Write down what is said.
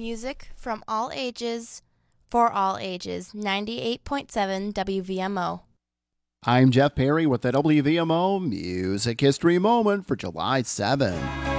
Music from all ages, for all ages. 98.7 WVMO. I'm Jeff Perry with the WVMO Music History Moment for July 7th.